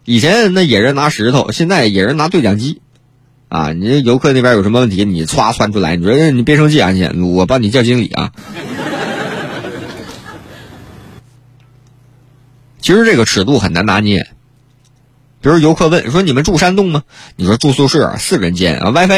以前那野人拿石头，现在野人拿对讲机啊。你这游客那边有什么问题，你歘窜出来，你说你别生气啊，我帮你叫经理啊。其实这个尺度很难拿捏。比如游客问说你们住山洞吗？你说住宿舍4人间啊 ，WiFi